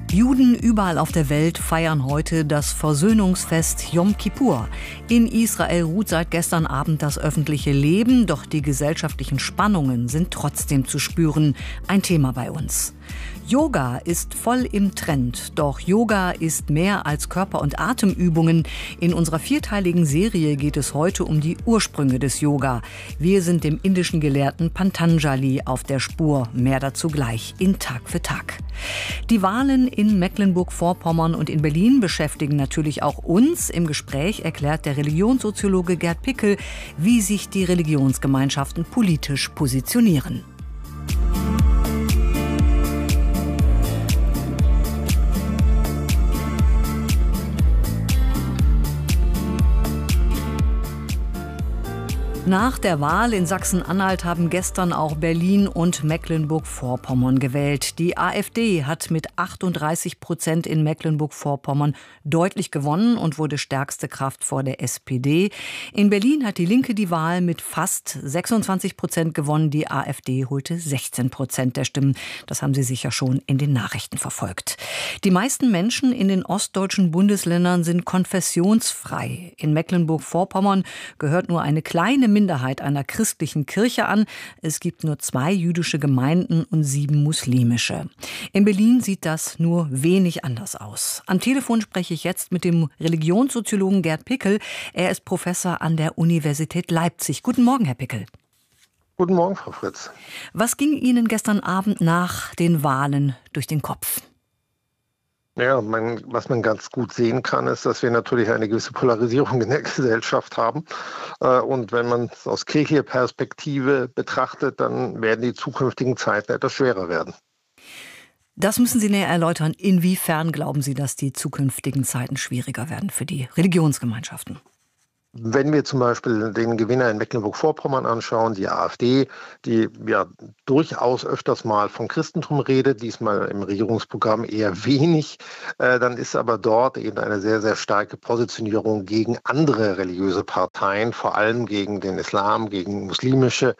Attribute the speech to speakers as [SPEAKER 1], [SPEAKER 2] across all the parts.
[SPEAKER 1] Juden überall auf der Welt feiern heute das Versöhnungsfest Jom Kippur. In Israel ruht seit gestern Abend das öffentliche Leben, doch die gesellschaftlichen Spannungen sind trotzdem zu spüren. Ein Thema bei uns. Yoga ist voll im Trend, doch Yoga ist mehr als Körper- und Atemübungen. In unserer vierteiligen Serie geht es heute um die Ursprünge des Yoga. Wir sind dem indischen Gelehrten Patanjali auf der Spur. Mehr dazu gleich in Tag für Tag. Die Wahlen in Mecklenburg-Vorpommern und in Berlin beschäftigen natürlich auch uns. Im Gespräch erklärt der Religionssoziologe Gerd Pickel, wie sich die Religionsgemeinschaften politisch positionieren. Nach der Wahl in Sachsen-Anhalt haben gestern auch Berlin und Mecklenburg-Vorpommern gewählt. Die AfD hat mit 38% in Mecklenburg-Vorpommern deutlich gewonnen und wurde stärkste Kraft vor der SPD. In Berlin hat die Linke die Wahl mit fast 26% gewonnen. Die AfD holte 16% der Stimmen. Das haben Sie sicher schon in den Nachrichten verfolgt. Die meisten Menschen in den ostdeutschen Bundesländern sind konfessionsfrei. In Mecklenburg-Vorpommern gehört nur eine kleine Minderheit einer christlichen Kirche an. Es gibt nur 2 jüdische Gemeinden und 7 muslimische. In Berlin sieht das nur wenig anders aus. Am Telefon spreche ich jetzt mit dem Religionssoziologen Gerd Pickel. Er ist Professor an der Universität Leipzig. Guten Morgen, Herr Pickel.
[SPEAKER 2] Guten Morgen, Frau Fritz.
[SPEAKER 1] Was ging Ihnen gestern Abend nach den Wahlen durch den Kopf?
[SPEAKER 2] Ja, was man ganz gut sehen kann, ist, dass wir natürlich eine gewisse Polarisierung in der Gesellschaft haben. Und wenn man es aus kirchlicher Perspektive betrachtet, dann werden die zukünftigen Zeiten etwas schwerer werden.
[SPEAKER 1] Das müssen Sie näher erläutern. Inwiefern glauben Sie, dass die zukünftigen Zeiten schwieriger werden für die Religionsgemeinschaften?
[SPEAKER 2] Wenn wir zum Beispiel den Gewinner in Mecklenburg-Vorpommern anschauen, die AfD, die ja durchaus öfters mal von Christentum redet, diesmal im Regierungsprogramm eher wenig, dann ist aber dort eben eine sehr, sehr starke Positionierung gegen andere religiöse Parteien, vor allem gegen den Islam, gegen muslimische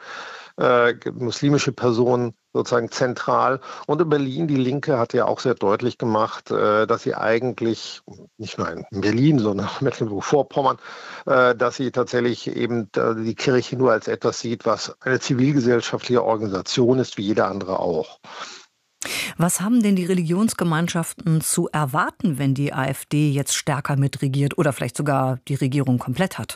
[SPEAKER 2] Personen sozusagen zentral. Und in Berlin, die Linke hat ja auch sehr deutlich gemacht, dass sie eigentlich, nicht nur in Berlin, sondern auch in Mecklenburg-Vorpommern, dass sie tatsächlich eben die Kirche nur als etwas sieht, was eine zivilgesellschaftliche Organisation ist, wie jede andere auch.
[SPEAKER 1] Was haben denn die Religionsgemeinschaften zu erwarten, wenn die AfD jetzt stärker mitregiert oder vielleicht sogar die Regierung komplett hat?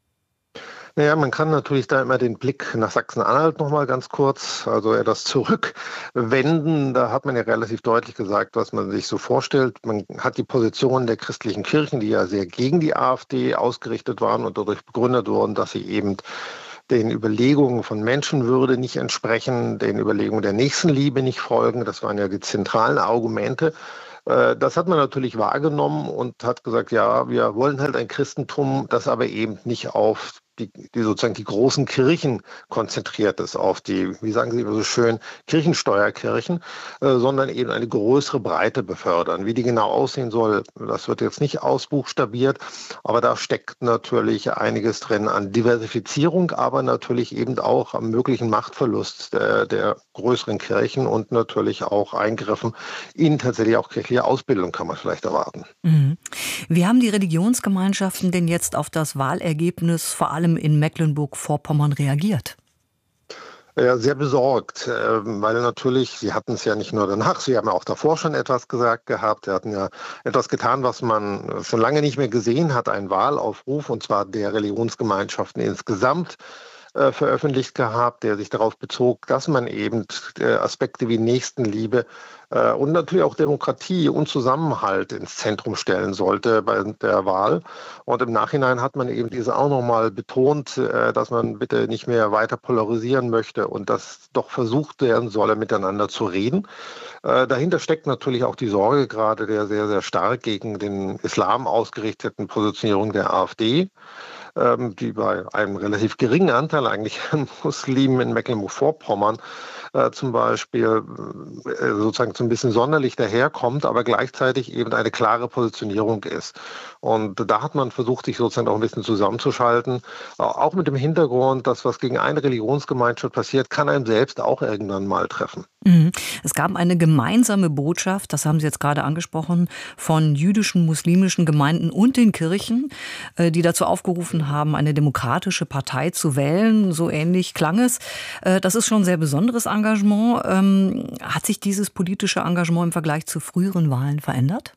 [SPEAKER 2] Naja, man kann natürlich da immer den Blick nach Sachsen-Anhalt noch mal ganz kurz, also etwas zurückwenden. Da hat man ja relativ deutlich gesagt, was man sich so vorstellt. Man hat die Position der christlichen Kirchen, die ja sehr gegen die AfD ausgerichtet waren und dadurch begründet wurden, dass sie eben den Überlegungen von Menschenwürde nicht entsprechen, den Überlegungen der Nächstenliebe nicht folgen. Das waren ja die zentralen Argumente. Das hat man natürlich wahrgenommen und hat gesagt, ja, wir wollen halt ein Christentum, das aber eben nicht auf die sozusagen die großen Kirchen konzentriert ist, auf die, wie sagen Sie immer so schön, Kirchensteuerkirchen, sondern eben eine größere Breite befördern. Wie die genau aussehen soll, das wird jetzt nicht ausbuchstabiert, aber da steckt natürlich einiges drin an Diversifizierung, aber natürlich eben auch am möglichen Machtverlust der größeren Kirchen und natürlich auch Eingriffen in tatsächlich auch kirchliche Ausbildung kann man vielleicht erwarten.
[SPEAKER 1] Mhm. Wie haben die Religionsgemeinschaften denn jetzt auf das Wahlergebnis vor allem in Mecklenburg-Vorpommern reagiert?
[SPEAKER 2] Ja, sehr besorgt, weil natürlich, Sie hatten es ja nicht nur danach, Sie haben ja auch davor schon etwas gesagt gehabt, Sie hatten ja etwas getan, was man schon lange nicht mehr gesehen hat, einen Wahlaufruf, und zwar der Religionsgemeinschaften insgesamt veröffentlicht gehabt, der sich darauf bezog, dass man eben Aspekte wie Nächstenliebe und natürlich auch Demokratie und Zusammenhalt ins Zentrum stellen sollte bei der Wahl. Und im Nachhinein hat man eben diese auch nochmal betont, dass man bitte nicht mehr weiter polarisieren möchte und dass doch versucht werden solle, miteinander zu reden. Dahinter steckt natürlich auch die Sorge gerade der sehr, sehr stark gegen den Islam ausgerichteten Positionierung der AfD, die bei einem relativ geringen Anteil eigentlich an Muslimen in Mecklenburg-Vorpommern zum Beispiel sozusagen so ein bisschen sonderlich daherkommt, aber gleichzeitig eben eine klare Positionierung ist. Und da hat man versucht, sich sozusagen auch ein bisschen zusammenzuschalten, auch mit dem Hintergrund, dass was gegen eine Religionsgemeinschaft passiert, kann einem selbst auch irgendwann mal treffen.
[SPEAKER 1] Mhm. Es gab eine gemeinsame Botschaft, das haben Sie jetzt gerade angesprochen, von jüdischen, muslimischen Gemeinden und den Kirchen, die dazu aufgerufen haben, eine demokratische Partei zu wählen. So ähnlich klang es. Das ist schon ein sehr besonderes Engagement. Hat sich dieses politische Engagement im Vergleich zu früheren Wahlen verändert?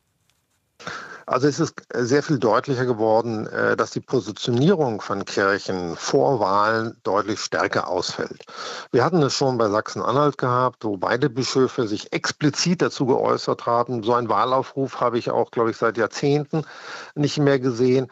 [SPEAKER 2] Also es ist sehr viel deutlicher geworden, dass die Positionierung von Kirchen vor Wahlen deutlich stärker ausfällt. Wir hatten es schon bei Sachsen-Anhalt gehabt, wo beide Bischöfe sich explizit dazu geäußert haben. So einen Wahlaufruf habe ich auch, glaube ich, seit Jahrzehnten nicht mehr gesehen.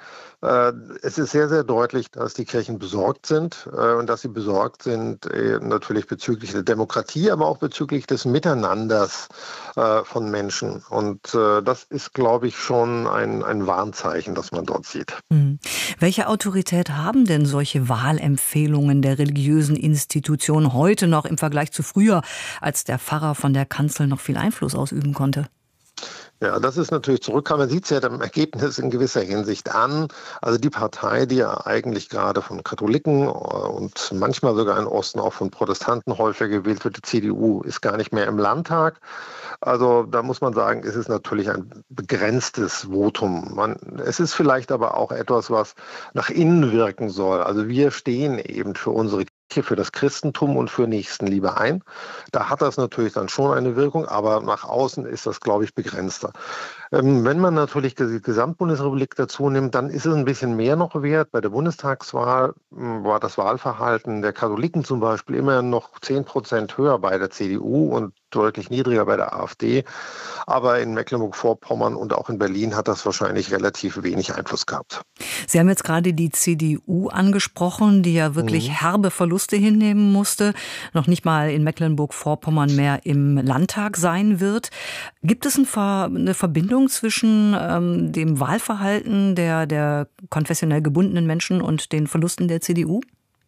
[SPEAKER 2] Es ist sehr, sehr deutlich, dass die Kirchen besorgt sind und dass sie besorgt sind natürlich bezüglich der Demokratie, aber auch bezüglich des Miteinanders von Menschen. Und das ist, glaube ich, schon ein Warnzeichen, das man dort sieht.
[SPEAKER 1] Mhm. Welche Autorität haben denn solche Wahlempfehlungen der religiösen Institutionen heute noch im Vergleich zu früher, als der Pfarrer von der Kanzel noch viel Einfluss ausüben konnte?
[SPEAKER 2] Ja, das ist natürlich zurückkam. Man sieht es ja im Ergebnis in gewisser Hinsicht an. Also die Partei, die ja eigentlich gerade von Katholiken und manchmal sogar im Osten auch von Protestanten häufiger gewählt wird, die CDU, ist gar nicht mehr im Landtag. Also da muss man sagen, es ist natürlich ein begrenztes Votum. Es ist vielleicht aber auch etwas, was nach innen wirken soll. Also wir stehen eben für unsere Kirche, für das Christentum und für Nächstenliebe ein. Da hat das natürlich dann schon eine Wirkung, aber nach außen ist das, glaube ich, begrenzter. Wenn man natürlich die Gesamtbundesrepublik dazu nimmt, dann ist es ein bisschen mehr noch wert. Bei der Bundestagswahl war das Wahlverhalten der Katholiken zum Beispiel immer noch 10% höher bei der CDU und deutlich niedriger bei der AfD. Aber in Mecklenburg-Vorpommern und auch in Berlin hat das wahrscheinlich relativ wenig Einfluss gehabt.
[SPEAKER 1] Sie haben jetzt gerade die CDU angesprochen, die ja wirklich herbe Verluste hinnehmen musste, noch nicht mal in Mecklenburg-Vorpommern mehr im Landtag sein wird. Gibt es eine Verbindung zwischen dem Wahlverhalten der konfessionell gebundenen Menschen und den Verlusten der CDU?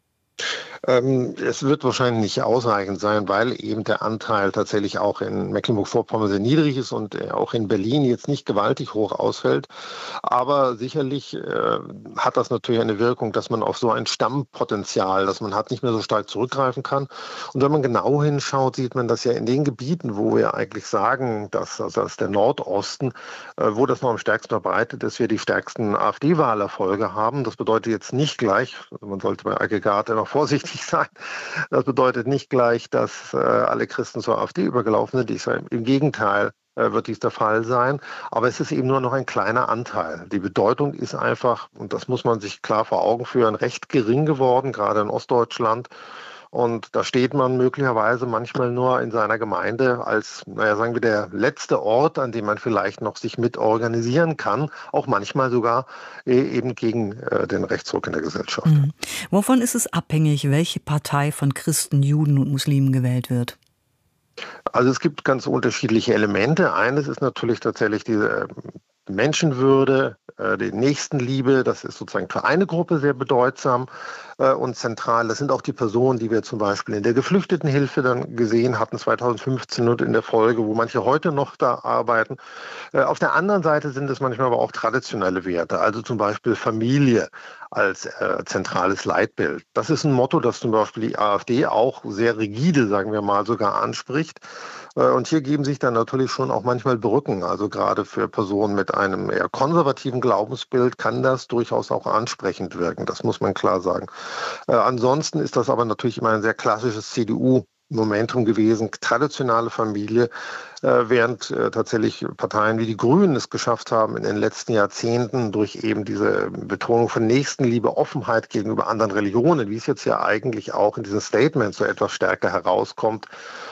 [SPEAKER 2] Es wird wahrscheinlich nicht ausreichend sein, weil eben der Anteil tatsächlich auch in Mecklenburg-Vorpommern sehr niedrig ist und auch in Berlin jetzt nicht gewaltig hoch ausfällt. Aber sicherlich hat das natürlich eine Wirkung, dass man auf so ein Stammpotenzial, das man hat, nicht mehr so stark zurückgreifen kann. Und wenn man genau hinschaut, sieht man das ja in den Gebieten, wo wir eigentlich sagen, dass der Nordosten, wo das noch am stärksten verbreitet ist, wir die stärksten AfD-Wahlerfolge haben. Das bedeutet jetzt nicht gleich, man sollte bei Aggregate immer vorsichtig sein. Das bedeutet nicht gleich, dass alle Christen zur AfD übergelaufen sind. Ich sage, im Gegenteil wird dies der Fall sein. Aber es ist eben nur noch ein kleiner Anteil. Die Bedeutung ist einfach, und das muss man sich klar vor Augen führen, recht gering geworden, gerade in Ostdeutschland. Und da steht man möglicherweise manchmal nur in seiner Gemeinde als, sagen wir, der letzte Ort, an dem man vielleicht noch sich mit organisieren kann, auch manchmal sogar eben gegen den Rechtsruck in der Gesellschaft.
[SPEAKER 1] Mhm. Wovon ist es abhängig, welche Partei von Christen, Juden und Muslimen gewählt wird?
[SPEAKER 2] Also es gibt ganz unterschiedliche Elemente. Eines ist natürlich tatsächlich diese Menschenwürde, die Nächstenliebe, das ist sozusagen für eine Gruppe sehr bedeutsam und zentral. Das sind auch die Personen, die wir zum Beispiel in der Geflüchtetenhilfe dann gesehen hatten, 2015 und in der Folge, wo manche heute noch da arbeiten. Auf der anderen Seite sind es manchmal aber auch traditionelle Werte, also zum Beispiel Familie als zentrales Leitbild. Das ist ein Motto, das zum Beispiel die AfD auch sehr rigide, sagen wir mal, sogar anspricht. Und hier geben sich dann natürlich schon auch manchmal Brücken. Also gerade für Personen mit einem eher konservativen Glaubensbild kann das durchaus auch ansprechend wirken. Das muss man klar sagen. Ansonsten ist das aber natürlich immer ein sehr klassisches CDU-Momentum gewesen, traditionelle Familie, während tatsächlich Parteien wie die Grünen es geschafft haben, in den letzten Jahrzehnten durch eben diese Betonung von Nächstenliebe, Offenheit gegenüber anderen Religionen, wie es jetzt ja eigentlich auch in diesem Statement so etwas stärker herauskommt,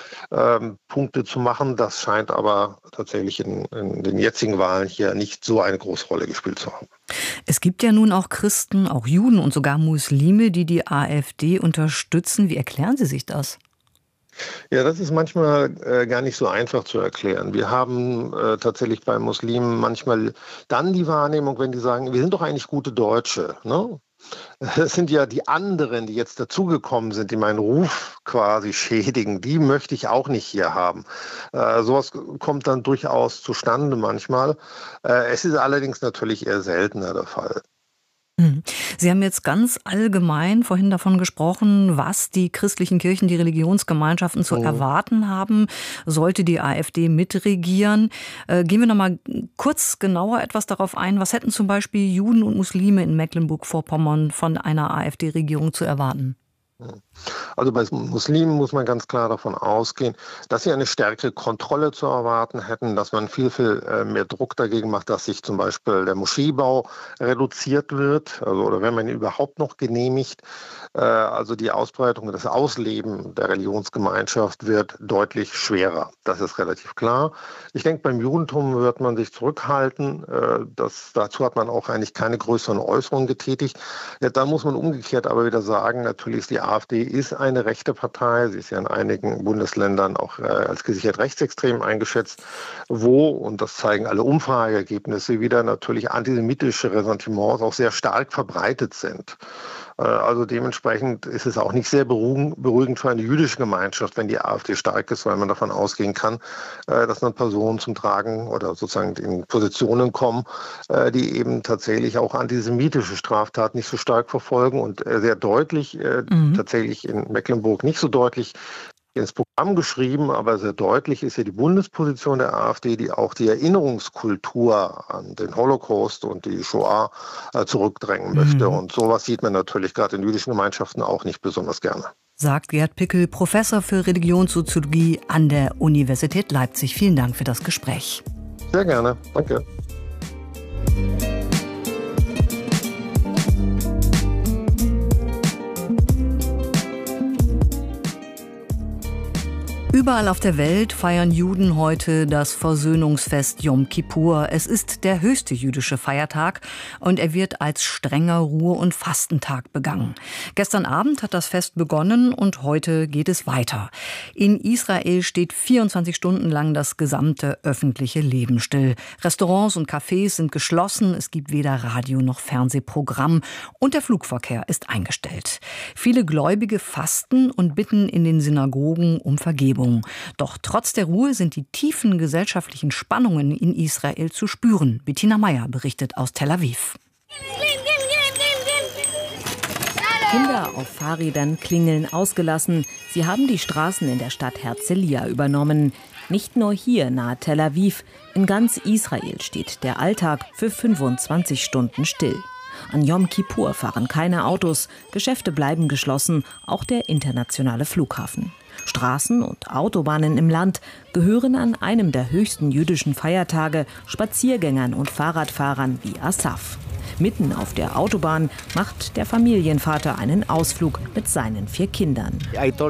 [SPEAKER 2] Punkte zu machen. Das scheint aber tatsächlich in den jetzigen Wahlen hier nicht so eine große Rolle gespielt zu haben.
[SPEAKER 1] Es gibt ja nun auch Christen, auch Juden und sogar Muslime, die die AfD unterstützen. Wie erklären Sie sich das?
[SPEAKER 2] Ja, das ist manchmal gar nicht so einfach zu erklären. Wir haben tatsächlich bei Muslimen manchmal dann die Wahrnehmung, wenn die sagen, wir sind doch eigentlich gute Deutsche, ne? Es sind ja die anderen, die jetzt dazugekommen sind, die meinen Ruf quasi schädigen. Die möchte ich auch nicht hier haben. Sowas kommt dann durchaus zustande manchmal. Es ist allerdings natürlich eher seltener der Fall.
[SPEAKER 1] Sie haben jetzt ganz allgemein vorhin davon gesprochen, was die christlichen Kirchen, die Religionsgemeinschaften zu erwarten haben, sollte die AfD mitregieren. Gehen wir noch mal kurz genauer etwas darauf ein. Was hätten zum Beispiel Juden und Muslime in Mecklenburg-Vorpommern von einer AfD-Regierung zu erwarten?
[SPEAKER 2] Also bei Muslimen muss man ganz klar davon ausgehen, dass sie eine stärkere Kontrolle zu erwarten hätten, dass man viel mehr Druck dagegen macht, dass sich zum Beispiel der Moscheebau reduziert wird, oder wenn man ihn überhaupt noch genehmigt. Also die Ausbreitung, das Ausleben der Religionsgemeinschaft wird deutlich schwerer. Das ist relativ klar. Ich denke, beim Judentum wird man sich zurückhalten. Dazu hat man auch eigentlich keine größeren Äußerungen getätigt. Ja, da muss man umgekehrt aber wieder sagen, natürlich ist die AfD ist eine rechte Partei. Sie ist ja in einigen Bundesländern auch als gesichert rechtsextrem eingeschätzt, und das zeigen alle Umfrageergebnisse wieder, natürlich antisemitische Ressentiments auch sehr stark verbreitet sind. Also dementsprechend ist es auch nicht sehr beruhigend für eine jüdische Gemeinschaft, wenn die AfD stark ist, weil man davon ausgehen kann, dass dann Personen zum Tragen oder sozusagen in Positionen kommen, die eben tatsächlich auch antisemitische Straftaten nicht so stark verfolgen und sehr deutlich, tatsächlich in Mecklenburg nicht so deutlich ins Programm geschrieben, aber sehr deutlich ist ja die Bundesposition der AfD, die auch die Erinnerungskultur an den Holocaust und die Shoah zurückdrängen möchte. Und sowas sieht man natürlich gerade in jüdischen Gemeinschaften auch nicht besonders gerne.
[SPEAKER 1] Sagt Gerd Pickel, Professor für Religionssoziologie an der Universität Leipzig. Vielen Dank für das Gespräch.
[SPEAKER 2] Sehr gerne. Danke.
[SPEAKER 1] Überall auf der Welt feiern Juden heute das Versöhnungsfest Jom Kippur. Es ist der höchste jüdische Feiertag und er wird als strenger Ruhe- und Fastentag begangen. Gestern Abend hat das Fest begonnen und heute geht es weiter. In Israel steht 24 Stunden lang das gesamte öffentliche Leben still. Restaurants und Cafés sind geschlossen, es gibt weder Radio noch Fernsehprogramm und der Flugverkehr ist eingestellt. Viele Gläubige fasten und bitten in den Synagogen um Vergebung. Doch trotz der Ruhe sind die tiefen gesellschaftlichen Spannungen in Israel zu spüren. Bettina Meyer berichtet aus Tel Aviv.
[SPEAKER 3] Kinder auf Fahrrädern klingeln ausgelassen. Sie haben die Straßen in der Stadt Herzliya übernommen. Nicht nur hier nahe Tel Aviv, in ganz Israel steht der Alltag für 25 Stunden still. An Jom Kippur fahren keine Autos, Geschäfte bleiben geschlossen, auch der internationale Flughafen. Straßen und Autobahnen im Land gehören an einem der höchsten jüdischen Feiertage Spaziergängern und Fahrradfahrern wie Asaf. Mitten auf der Autobahn macht der Familienvater einen Ausflug mit seinen 4 Kindern.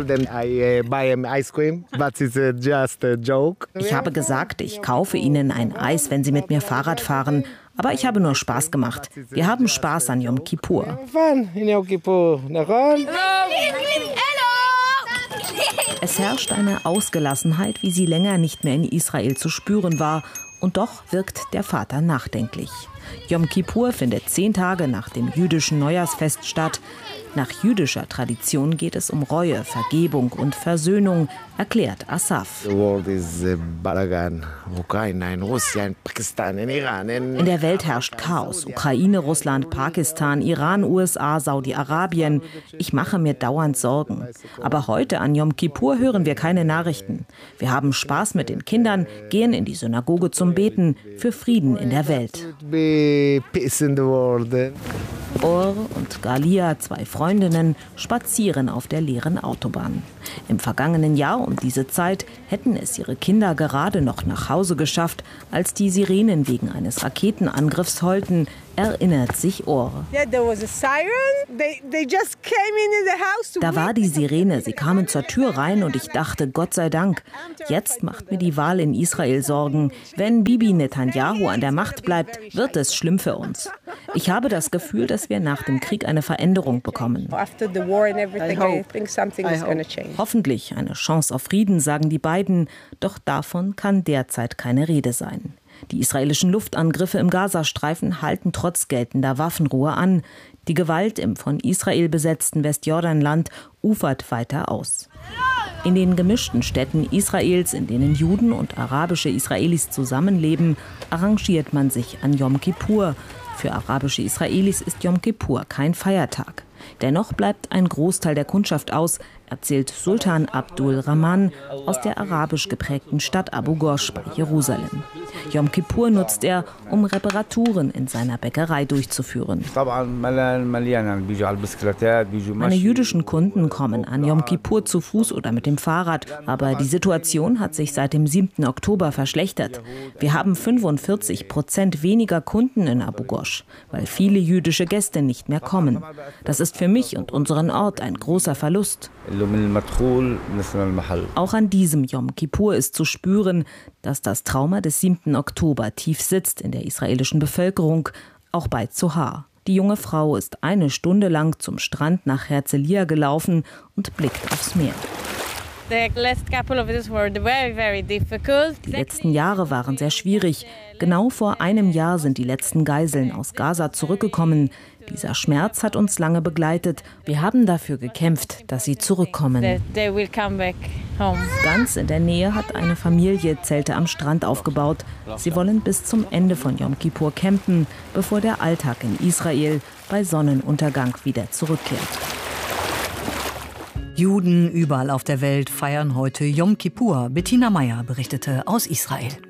[SPEAKER 3] Ich habe gesagt, ich kaufe ihnen ein Eis, wenn sie mit mir Fahrrad fahren. Aber ich habe nur Spaß gemacht. Wir haben Spaß an Jom Kippur. Es herrscht eine Ausgelassenheit, wie sie länger nicht mehr in Israel zu spüren war. Und doch wirkt der Vater nachdenklich. Jom Kippur findet 10 Tage nach dem jüdischen Neujahrsfest statt. Nach jüdischer Tradition geht es um Reue, Vergebung und Versöhnung, erklärt Asaf. In der Welt herrscht Chaos. Ukraine, Russland, Pakistan, Iran, USA, Saudi-Arabien. Ich mache mir dauernd Sorgen. Aber heute an Jom Kippur hören wir keine Nachrichten. Wir haben Spaß mit den Kindern, gehen in die Synagoge zum Beten für Frieden in der Welt. Or und Galia, 2 Freundinnen, spazieren auf der leeren Autobahn. Im vergangenen Jahr um diese Zeit hätten es ihre Kinder gerade noch nach Hause geschafft, als die Sirenen wegen eines Raketenangriffs heulten, erinnert sich Or. Da war die Sirene, sie kamen zur Tür rein und ich dachte, Gott sei Dank. Jetzt macht mir die Wahl in Israel Sorgen. Wenn Bibi Netanyahu an der Macht bleibt, wird es schlimm für uns. Ich habe das Gefühl, dass wir nach dem Krieg eine Veränderung bekommen. Hoffentlich eine Chance auf Frieden, sagen die beiden. Doch davon kann derzeit keine Rede sein. Die israelischen Luftangriffe im Gazastreifen halten trotz geltender Waffenruhe an. Die Gewalt im von Israel besetzten Westjordanland ufert weiter aus. In den gemischten Städten Israels, in denen Juden und arabische Israelis zusammenleben, arrangiert man sich an Jom Kippur. Für arabische Israelis ist Jom Kippur kein Feiertag. Dennoch bleibt ein Großteil der Kundschaft aus, erzählt Sultan Abdul Rahman aus der arabisch geprägten Stadt Abu Ghosh bei Jerusalem. Jom Kippur nutzt er, um Reparaturen in seiner Bäckerei durchzuführen. Meine jüdischen Kunden kommen an Jom Kippur zu Fuß oder mit dem Fahrrad, aber die Situation hat sich seit dem 7. Oktober verschlechtert. Wir haben 45% weniger Kunden in Abu Ghosh, weil viele jüdische Gäste nicht mehr kommen. Das ist für mich und unseren Ort ein großer Verlust. Auch an diesem Jom Kippur ist zu spüren, dass das Trauma des 7. Oktober tief sitzt in der israelischen Bevölkerung, auch bei Zohar. Die junge Frau ist 1 Stunde lang zum Strand nach Herzliya gelaufen und blickt aufs Meer. Die letzten Jahre waren sehr schwierig. Genau vor einem Jahr sind die letzten Geiseln aus Gaza zurückgekommen. Dieser Schmerz hat uns lange begleitet. Wir haben dafür gekämpft, dass sie zurückkommen. Ganz in der Nähe hat eine Familie Zelte am Strand aufgebaut. Sie wollen bis zum Ende von Jom Kippur campen, bevor der Alltag in Israel bei Sonnenuntergang wieder zurückkehrt.
[SPEAKER 1] Juden überall auf der Welt feiern heute Jom Kippur. Bettina Meyer berichtete aus Israel.